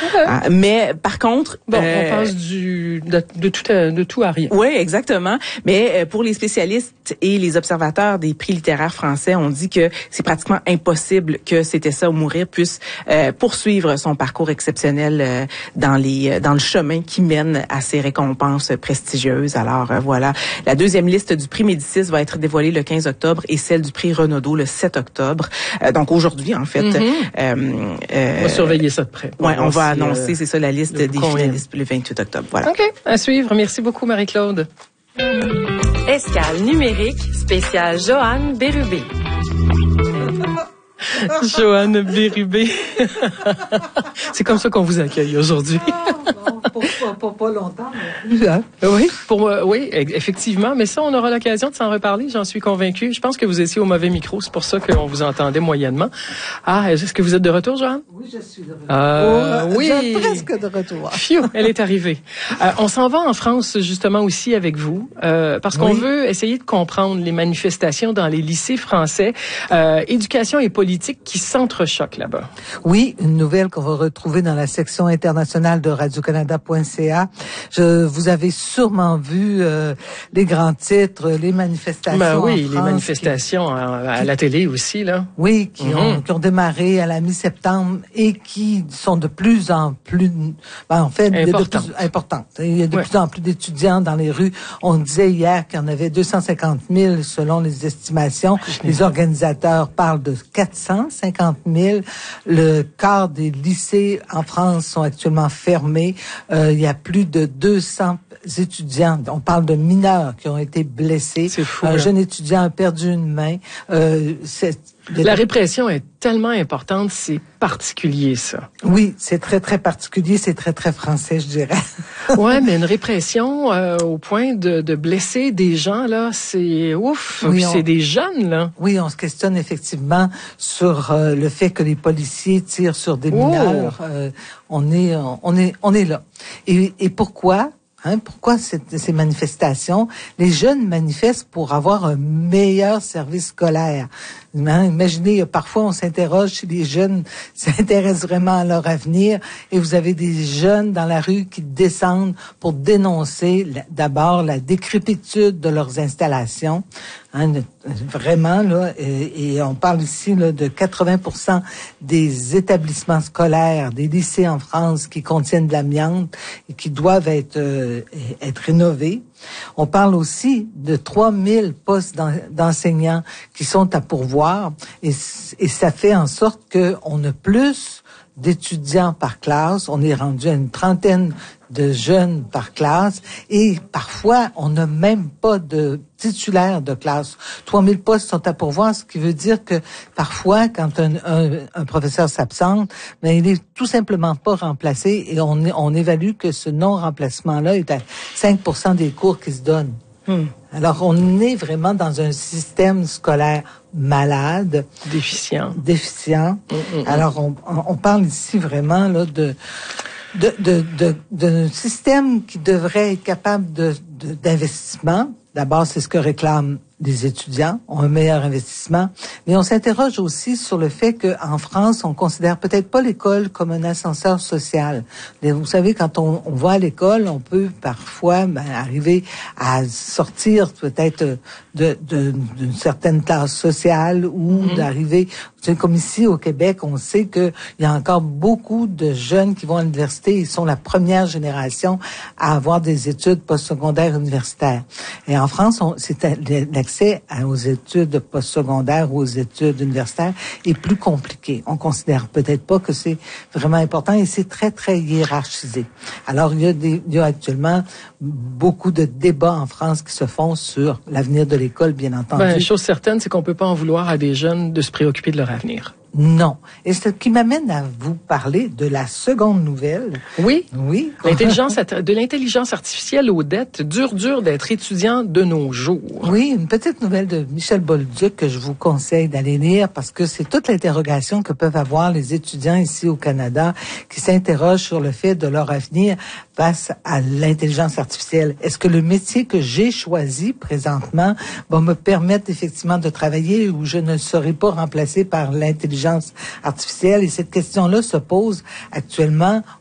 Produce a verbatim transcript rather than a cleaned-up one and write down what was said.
Ouais. Ah, mais par contre, bon, euh, on passe du de, de tout à, de tout à rien. Oui, exactement. Mais pour les spécialistes et les observateurs des prix littéraires français, on dit que c'est pratiquement impossible que C'était ça ou mourir puisse euh, poursuivre son parcours exceptionnel euh, dans les dans le chemin qui mène à ces récompenses prestigieuses. Alors euh, voilà, la deuxième liste du prix Médicis va être dévoilée le quinze octobre et celle du prix Renaudot le sept octobre. Euh, donc aujourd'hui en fait. Mm-hmm. euh, euh, on va surveiller ça de près. Ouais, on va annoncer, euh, c'est ça, la liste des combien? finalistes le vingt-huit octobre. Voilà. OK, à suivre. Merci beaucoup, Marie-Claude. Escale numérique spéciale Joanne Bérubé. Joanne Bérubé. C'est comme ça qu'on vous accueille aujourd'hui. Ah, bon, pas, pas, pas longtemps, mais... Hein? Oui, pour, euh, oui, effectivement. Mais ça, on aura l'occasion de s'en reparler, j'en suis convaincue. Je pense que vous étiez au mauvais micro, c'est pour ça qu'on vous entendait moyennement. Ah, est-ce que vous êtes de retour, Joanne? Oui, je suis de retour. Euh, oh, oui. Je suis presque de retour. Phew, elle est arrivée. Euh, on s'en va en France, justement, aussi avec vous, euh, parce qu'on oui. veut essayer de comprendre les manifestations dans les lycées français, euh, éducation et politique qui s'entrechoquent là-bas. Oui, une nouvelle qu'on va retrouver dans la section internationale de radio canada point c a. Je, vous avez sûrement vu euh, les grands titres, les manifestations ben oui, en les France manifestations qui, à, à la télé aussi, là. Oui, qui, mm-hmm. ont, qui ont démarré à la mi-septembre et qui sont de plus en plus, ben, en fait, importantes. De plus, importantes. Il y a de ouais. plus en plus d'étudiants dans les rues. On disait hier qu'il y en avait deux cent cinquante mille selon les estimations. Les organisateurs parlent de quatre cent cinquante mille. Le quart des lycées en France sont actuellement fermés. Euh, il y a plus de deux cents étudiants. On parle de mineurs qui ont été blessés. C'est fou. Un là. jeune étudiant a perdu une main. Euh, c'est, La répression est tellement importante, c'est particulier, ça. Oui, c'est très, très particulier. C'est très, très français, je dirais. Ouais, mais une répression euh, au point de, de blesser des gens, là, c'est ouf. Oui, Puis on... c'est des jeunes, là. Oui, on se questionne effectivement sur euh, le fait que les policiers tirent sur des oh. mineurs. Euh, on est, on est, on est là. Et, et pourquoi? Hein, pourquoi cette, ces manifestations? Les jeunes manifestent pour avoir un meilleur service scolaire. Hein, imaginez, parfois on s'interroge si les jeunes s'intéressent vraiment à leur avenir et vous avez des jeunes dans la rue qui descendent pour dénoncer la, d'abord la décrépitude de leurs installations. Hein, vraiment, là, et, et on parle ici là, de quatre-vingts pour cent des établissements scolaires, des lycées en France qui contiennent de l'amiante et qui doivent être, euh, être rénovés. On parle aussi de trois mille postes d'enseignants qui sont à pourvoir et, et ça fait en sorte qu'on a plus d'étudiants par classe. On est rendu à une trentaine de jeunes par classe et parfois on n'a même pas de titulaire de classe. trois mille postes sont à pourvoir, ce qui veut dire que parfois quand un, un, un professeur s'absente, ben il est tout simplement pas remplacé et on, on évalue que ce non-remplacement-là est à cinq pour cent des cours qui se donnent. Hmm. Alors on est vraiment dans un système scolaire malade, déficient, déficient. Mmh, mmh. Alors on, on parle ici vraiment là de de de de d'un système qui devrait être capable de, de d'investissement. D'abord, c'est ce que réclament les étudiants, ont un meilleur investissement. Mais on s'interroge aussi sur le fait qu'en France, on considère peut-être pas l'école comme un ascenseur social. Vous savez, quand on, on va à l'école, on peut parfois ben, arriver à sortir peut-être de, de, d'une certaine classe sociale ou mmh. d'arriver... Comme ici au Québec, on sait qu'il y a encore beaucoup de jeunes qui vont à l'université. Ils sont la première génération à avoir des études postsecondaires universitaires. Et en France, on, c'est l'accès aux études postsecondaires ou aux études universitaires est plus compliqué. On considère peut-être pas que c'est vraiment important et c'est très, très hiérarchisé. Alors, il y a, des, il y a actuellement beaucoup de débats en France qui se font sur l'avenir de l'école, bien entendu. Ben, chose certaine, c'est qu'on peut pas en vouloir à des jeunes de se préoccuper de leur avenir. Non. Et ce qui m'amène à vous parler de la seconde nouvelle. Oui. Oui. L'intelligence, de l'intelligence artificielle aux dettes, dur, dur d'être étudiant de nos jours. Oui, une petite nouvelle de Michel Bolduc que je vous conseille d'aller lire parce que c'est toute l'interrogation que peuvent avoir les étudiants ici au Canada qui s'interrogent sur le fait de leur avenir face à l'intelligence artificielle. Est-ce que le métier que j'ai choisi présentement va me permettre effectivement de travailler où je ne serai pas remplacé par l'intelligence artificielle? Et cette question-là se pose actuellement